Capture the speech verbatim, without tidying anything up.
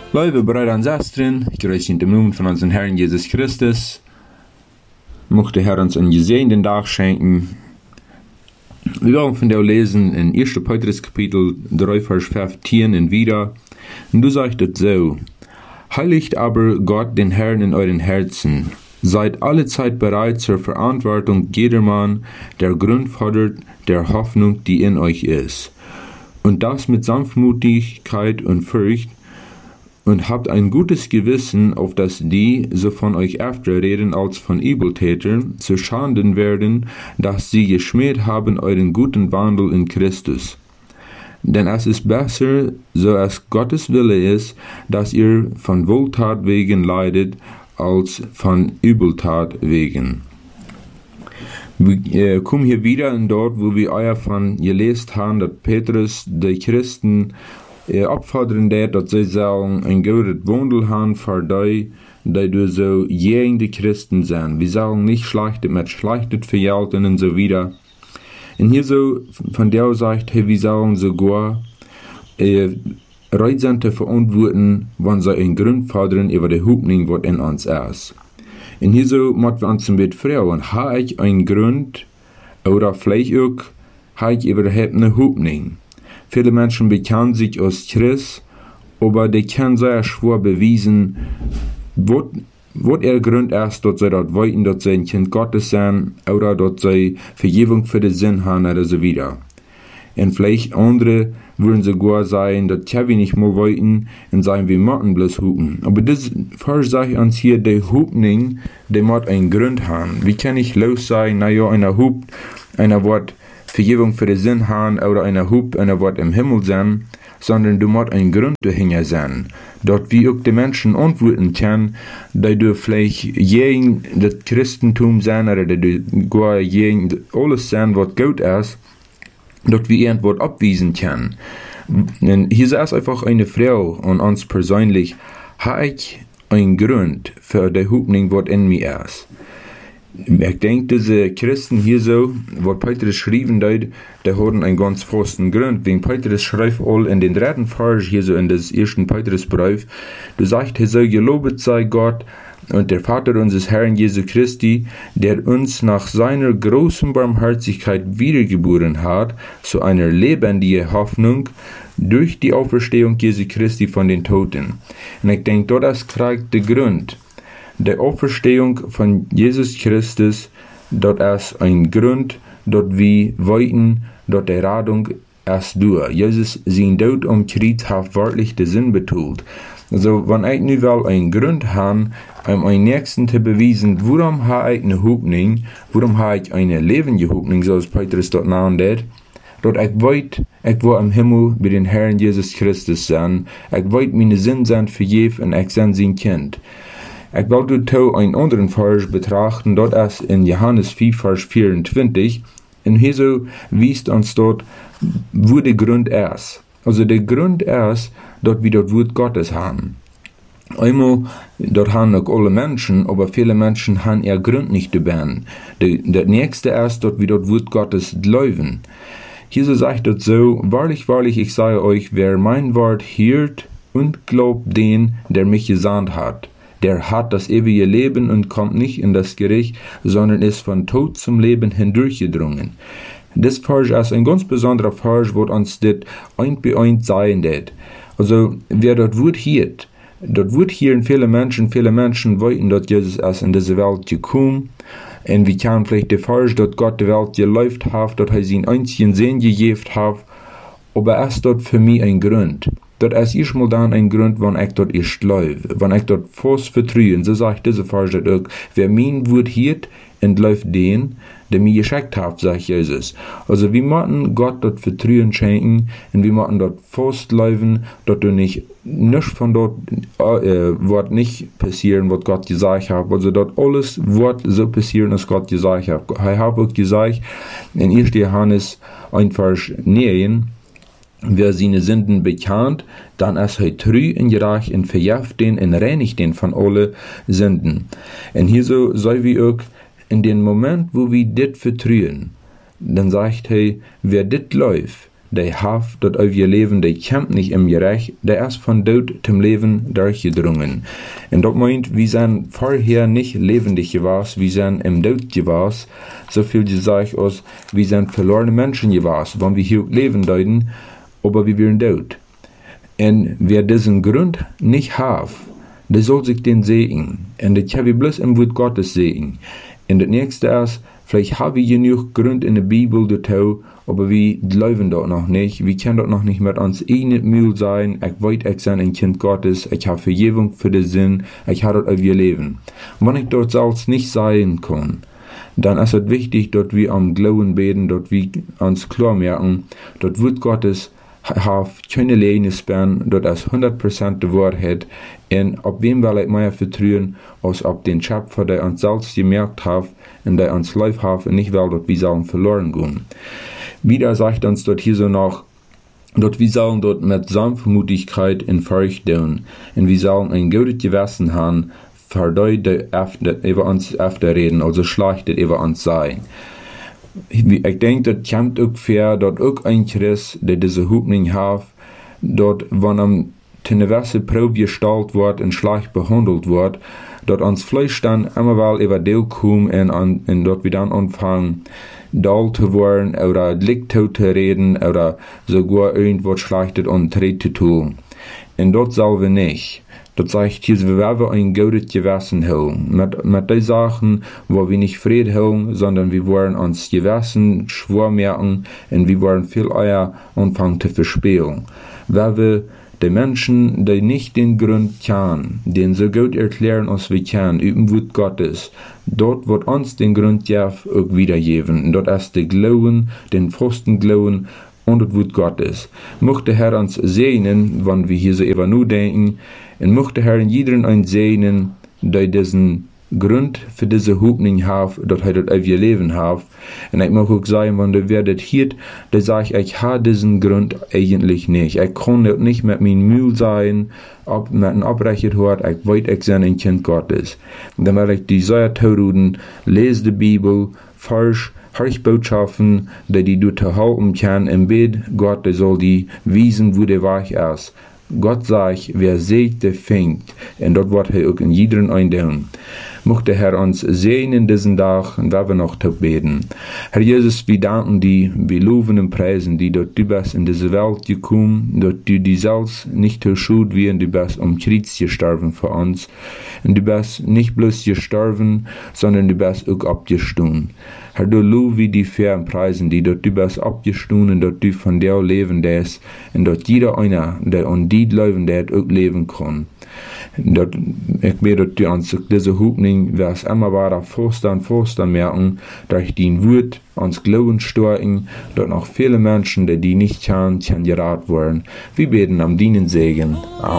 Liebe Brüder und Schwestern, ich grüße in dem Namen von unserem Herrn Jesus Christus. Möchte Herr uns einen gesegneten Tag schenken. Wir wollen von dir lesen in ersten Petrus Kapitel drei, Vers fünfzehn und wieder. Und du sagst es so: Heiligt aber Gott den Herrn in euren Herzen. Seid alle Zeit bereit zur Verantwortung jedermann, der Grund fordert der Hoffnung, die in euch ist. Und das mit Sanftmutigkeit und Furcht, und habt ein gutes Gewissen, auf dass die, so von euch öfter reden als von Übeltätern, zu Schanden werden, dass sie geschmäht haben euren guten Wandel in Christus. Denn es ist besser, so es Gottes Wille ist, dass ihr von Wohltat wegen leidet, als von Übeltat wegen. Wir kommen hier wieder in dort, wo wir euer von gelesen haben, dass Petrus die Christen opfordern det, dat zij zullen een goede wandel haben voor die, die du so gegen die Christen zijn. Wir sollen nicht schlechtet mit schlechtet vergelten und so wieder. Und hier so, von der sagt, hey, wir sollen sogar äh, Reizente verantworten, wenn sie einen Grund fordern über die Hoffnung, was in uns ist. Und hier so, müssen wir uns ein bisschen fragen, habe ich einen Grund, oder vielleicht auch, habe ich überhaupt eine Hoffnung? Viele Menschen bekennen sich als Christ, aber die können sehr schwer beweisen, was ihr Grund ist, dass sie dort wollen, dass sie ein Kind Gottes sind, oder dass sie Vergebung für den Sinn haben, oder so wieder. Und vielleicht andere würden sogar sagen, dass wir nicht mehr wollten, und sagen, wir möchten bloß hupen. Aber das Vers sagt uns hier, die Hupning, die muss einen Grund haben. Wie kann ich los sagen, naja, einer hupt, einer wird Vergebung für den Sinn haben, oder einer Hub, einer wird im Himmel sein, sondern du musst ein Grund dahinter sein. Dort wie auch die Menschen antworten können, die du vielleicht gegen das Christentum sein, oder die du gar gegen alles sein, was gut ist, dort wie irgendwo abwiesen können. Und hier ist einfach eine Frau an uns persönlich, habe ich einen Grund für die Hoffnung, was in mir ist. Ich denke, diese Christen hier so, was Petrus schrieben hat, die haben einen ganz festen Grund. Wenn Petrus schreibt all in den dritten Vers hier so in des ersten Petrusbrief, du sagst, er soll gelobet sei Gott und der Vater unseres Herrn Jesu Christi, der uns nach seiner großen Barmherzigkeit wiedergeboren hat, zu einer lebendigen Hoffnung durch die Auferstehung Jesu Christi von den Toten. Und ich denke, das kriegt der Grund. Die Auferstehung von Jesus Christus, dort ist ein Grund, dort wir wollten, dort die Radung ist durch. Jesus sein Tod am Kreuz hat wörtlich den Sinn betont. Also, wenn ich nu wel einen Grund habe, um einen Nächsten zu beweisen, warum habe ich eine Hoffnung, warum habe ich eine lebende Hoffnung, so als Petrus dort nannt, dort ich weiß, ich will im Himmel bei den Herrn Jesus Christus sein, ich weiß, meine Sünden sind vergeben und ich bin sein Kind. Ich wollte da einen anderen Vers betrachten, dort ist in Johannes vier, Vers vierundzwanzig, und hier so wies uns dort, wo der Grund ist. Also der Grund ist, dort wir das Wort Gottes haben. Einmal, dort haben auch alle Menschen, aber viele Menschen haben ihr Grund nicht dabei. Der nächste ist, dort wir das Wort Gottes glauben. Hier so sagt es so, wahrlich, wahrlich, ich sage euch, wer mein Wort hört und glaubt den, der mich gesandt hat, der hat das ewige Leben und kommt nicht in das Gericht, sondern ist von Tod zum Leben hindurchgedrungen. Das Vers ist ein ganz besonderer Vers, wo uns das ein bei ein sein wird. Also, wer dort Wort hört, dort Wort hören viele Menschen, viele Menschen wollten, dass Jesus ist in diese Welt gekommen. Und wir können vielleicht den Vers, dass Gott die Welt geläuft hat, dass er seinen einzigen Sohn gegeben hat, aber es ist dort für mich ein Grund. Dat is erstmal dann ein Grund, wann ich dort erst läuft, wann ich dort fast vertraue. So sagt diese Vers auch, wer mein Wort hört und läuft den, der mir geschickt hat, sagt Jesus. Also wir müssen Gott dort Vertrauen schenken und wir müssen dort fast laufen, dass du nicht, nichts von dort äh, wird nicht passieren, was Gott gesagt hat. Also dort alles wird so passieren, was Gott gesagt hat. Er hat auch gesagt, in ersten Johannes ein Vers neun, wer seine Sünden bekannt, dann ist er treu und gerecht und verjährt den und reinigt den von alle Sünden. Und hier so soll wir auch in dem Moment, wo wir dit vertrauen, dann sagt er, wer dit läuft, die haft dort auf ihr Leben, die kämpft nicht im Gerecht, der ist von Tod zum Leben durchgedrungen. Und das meint, wir sind vorher nicht lebendig gewesen, wir sind im Tod gewesen, so viel gesagt aus, wir sind verlorene Menschen gewesen, wenn wir hier leben deuten, aber wir werden tot. Und wer diesen Grund nicht hat, der soll sich den sehen. Und das kann wir bloß im Wort Gottes sehen. Und das nächste ist, vielleicht haben wir genug Grund in der Bibel dazu, aber wir glauben dort noch nicht. Wir können dort noch nicht mit uns eigenen Mühl sein. Ich weiß, ich bin ein Kind Gottes. Ich habe Vergebung für den Sinn. Ich habe dort auf ihr Leben. Und wenn ich dort selbst nicht sein kann, dann ist es wichtig, dass wir am Glauben beten, dass wir uns klar merken, dass Wort Gottes hat keine Leines sperren, dass es hundert Prozent die Wahrheit und auf wem will ich mehr vertrauen, als auf den Schöpfer, der uns selbst gemerkt hat und der uns live hat und nicht will, dass wir sollen verloren gehen. Wieder sagt uns dort hier so noch, dass wir sollen dort mit Sanftmutigkeit in Furcht tun und wir sollen ein gutes Gewissen haben, für die, die über uns öfter reden, also schlecht über uns sein. Ich denke, das kommt auch fair, dass auch ein Christ, der diese Hoffnung hat, dass, wenn am zu einer gewisse Probe gestellt wird und schlecht behandelt wird, dass uns Fleisch dann immer mal über Deal kommen und, und dass wir dann anfangen, dull zu werden oder Lichttot zu reden oder sogar irgendwas Schlechtes und Tritt zu tun. Und das sollen wir nicht. Das sagt hier, wir werden ein gutes Gewissen haben. Mit, mit den Sachen, wo wir nicht Frieden haben, sondern wir wollen uns Gewissen schwor merken und wir wollen viel eher anfangen zu verspielen. Weil wir die Menschen, die nicht den Grund kennen, den so gut erklären, als wir können, üben Wort Gottes, dort wird uns den Grund auch wiedergeben. Und dort ist der Glauben, den festen Glauben und das Wort Gottes. Möchte Herr uns segnen, wenn wir hier so über nur denken, und möchte Herr in jedem ein segnen, der diesen Grund für diese Hoffnung hat, dass er das auf ihr Leben hat. Und ich mag auch sagen, wenn du werdet hier, dann sage ich, ich habe diesen Grund eigentlich nicht. Ich kann nicht mit meinem Mühl sein, ob mit einem Abbrecher hört, ich weiß, ich bin ein Kind Gottes. Und dann werde ich die Säuer tauruden, lese die Bibel, forsch, Hörch Botschaften, die die du zu halten kann, im Bett, Gott, der soll die wiesen, wo der Weg ist. Gott sagt, wer sieht, der fängt. Und dort wird er auch in jedem eindämmen. Möchte Herr uns sehen in diesen Tag und werden wir noch zu beten. Herr Jesus, wir danken dir, wir loben und preisen dir, dass du bist in diese Welt gekommen, dass du die selbst nicht zu schuld wirst, du bist um Kreuz gestorben für uns. Und du bist nicht bloß gestorben, sondern du bist auch abgestanden. Herr, du loben wir die fair und preisen dir, dass du bist abgestanden und dass du von dir leben darfst und dass jeder einer, der an dir leben darf, auch leben kann. Dat, ich bete, dass du uns diese Hoffnung, was immer weiter fester und fester merken, durch dein Wort uns Glauben stärken, dass noch viele Menschen, die die nicht kennen, geraten werden. Wir beten am deinen Segen. Amen.